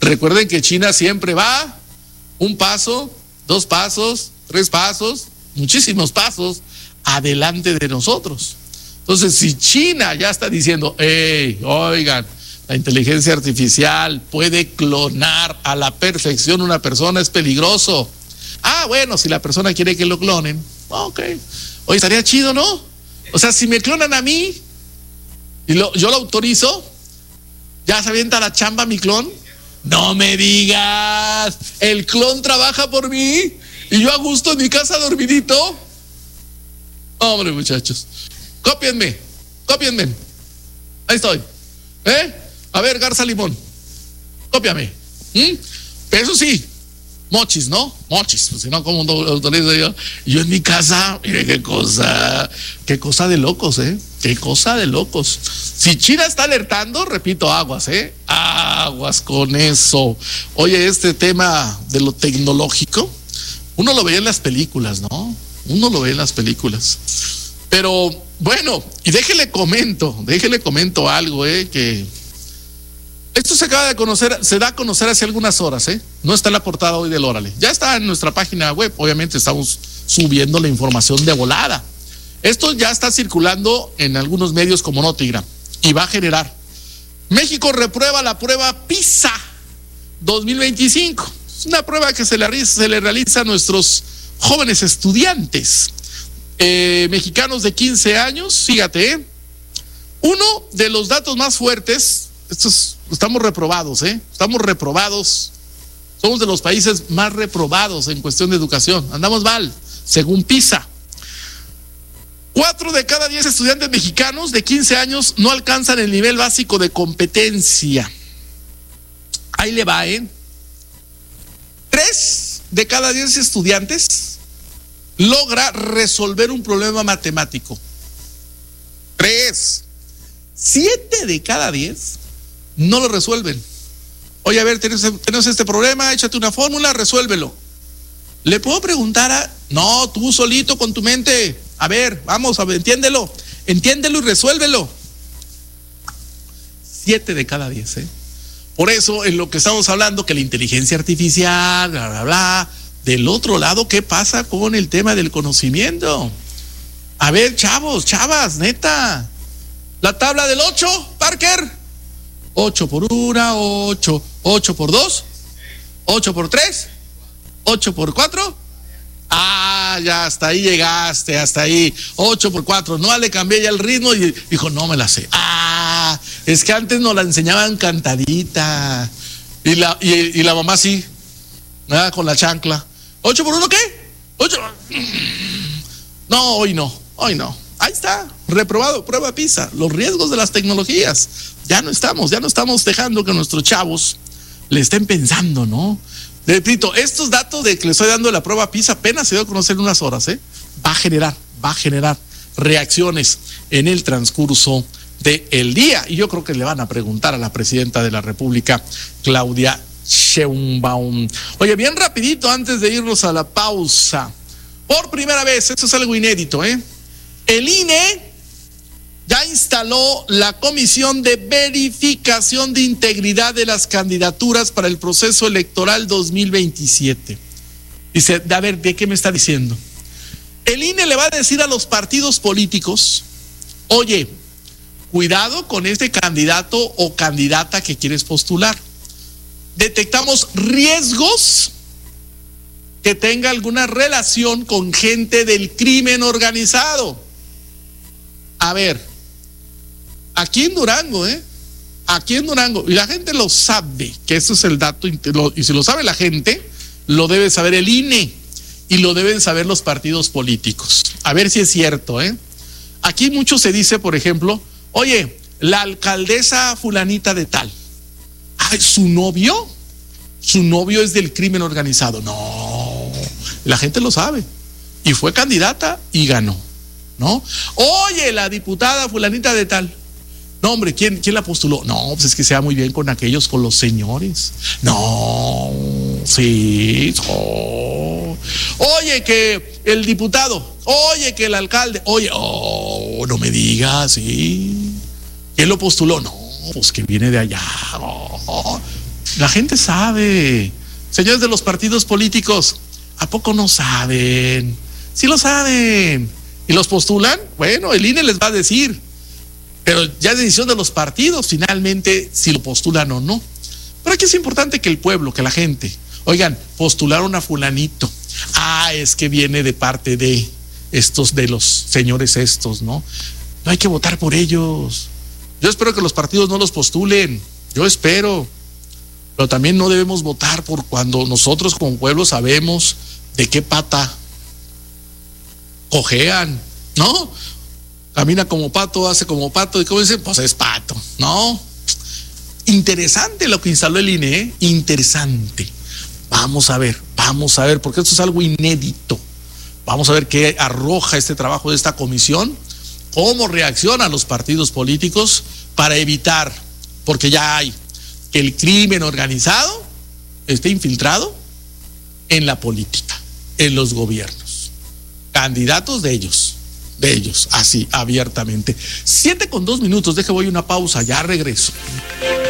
Recuerden que China siempre va un paso, 2 pasos, 3 pasos, muchísimos pasos adelante de nosotros. Entonces, si China ya está diciendo, oigan, la inteligencia artificial puede clonar a la perfección una persona, es peligroso. Bueno, si la persona quiere que lo clonen, ok. Oye, estaría chido, ¿no? O sea, si me clonan a mí y yo lo autorizo, ¿ya se avienta la chamba mi clon? No me digas, el clon trabaja por mí y yo a gusto en mi casa dormidito. Hombre, muchachos, cópienme. Ahí estoy. A ver, Garza Limón, cópiame. Eso sí, mochis, ¿no? Mochis, pues si no, ¿cómo autorizo yo? Yo en mi casa, mire qué cosa de locos, qué cosa de locos. Si China está alertando, repito, aguas, aguas con eso. Oye, este tema de lo tecnológico, uno lo veía en las películas, ¿no? Uno lo ve en las películas. Pero bueno, y déjele comento algo, que esto se acaba de conocer, se da a conocer hace algunas horas, no está en la portada hoy del Órale. Ya está en nuestra página web, obviamente estamos subiendo la información de volada. Esto ya está circulando en algunos medios como Notigram y va a generar. México reprueba la prueba PISA 2025. Es una prueba que se le realiza a nuestros jóvenes estudiantes mexicanos de 15 años. Fíjate, uno de los datos más fuertes, estamos reprobados, estamos reprobados, somos de los países más reprobados en cuestión de educación, andamos mal, según PISA. 4 de cada 10 estudiantes mexicanos de 15 años no alcanzan el nivel básico de competencia. Ahí le va, 3 de cada 10 estudiantes logra resolver un problema matemático. 3. 7 de cada 10 no lo resuelven. Oye, a ver, tenemos este problema, échate una fórmula, resuélvelo. Le puedo preguntar no, tú solito con tu mente, a ver, vamos, entiéndelo y resuélvelo. 7 de cada 10, Por eso, en lo que estamos hablando, que la inteligencia artificial, bla, bla, bla, del otro lado, ¿qué pasa con el tema del conocimiento? A ver, chavas, neta. La tabla del 8, Parker. 8 por 1, 8. 8 por 2. 8 por 3. 8 por 4. Ya hasta ahí llegaste, hasta ahí. 8 por 4. No le cambié ya el ritmo y dijo, no me la sé. Es que antes nos la enseñaban cantadita. Y la mamá sí, con la chancla. 8 por 1, ¿qué? 8. No, hoy no. Ahí está, reprobado, prueba PISA. Los riesgos de las tecnologías. Ya no estamos dejando que nuestros chavos le estén pensando, ¿no? Repito, estos datos de que le estoy dando de la prueba PISA apenas se dio a conocer en unas horas, Va a generar reacciones en el transcurso del día. Y yo creo que le van a preguntar a la presidenta de la República, Claudia Sheinbaum. Oye, bien rapidito, antes de irnos a la pausa. Por primera vez, esto es algo inédito, el INE ya instaló la Comisión de Verificación de Integridad de las Candidaturas para el proceso electoral 2027. Dice, a ver, ¿de qué me está diciendo? El INE le va a decir a los partidos políticos, oye, cuidado con este candidato o candidata que quieres postular. Detectamos riesgos que tenga alguna relación con gente del crimen organizado. A ver, aquí en Durango, y la gente lo sabe, que eso es el dato, y si lo sabe la gente, lo debe saber el INE, y lo deben saber los partidos políticos. A ver si es cierto, Aquí mucho se dice, por ejemplo, oye, la alcaldesa fulanita de tal, ¿su novio es del crimen organizado? No, la gente lo sabe, y fue candidata y ganó, ¿no? Oye, la diputada fulanita de tal, no, hombre, ¿quién la postuló? No, pues es que se va muy bien con los señores. No, sí. Oye, que el diputado, oye, que el alcalde, oye, no me digas, ¿sí? ¿Quién lo postuló? No, pues que viene de allá. La gente sabe. Señores de los partidos políticos, ¿a poco no saben? Sí lo saben. ¿Y los postulan? Bueno, el INE les va a decir. Pero ya es decisión de los partidos, finalmente, si lo postulan o no. Pero aquí es importante que el pueblo, que la gente, oigan, postularon a fulanito. Es que viene de parte de estos, de los señores estos, ¿no? No hay que votar por ellos. Yo espero que los partidos no los postulen. Yo espero. Pero también no debemos votar por cuando nosotros como pueblo sabemos de qué pata cojean, ¿no? Camina como pato, hace como pato, y como dicen, pues es pato, ¿no? Interesante lo que instaló el INE, ¿eh? Interesante. Vamos a ver, porque esto es algo inédito. Vamos a ver qué arroja este trabajo de esta comisión, cómo reaccionan los partidos políticos para evitar, porque ya hay, que el crimen organizado esté infiltrado en la política, en los gobiernos. Candidatos de ellos, así abiertamente. 7:02, deje voy una pausa, ya regreso.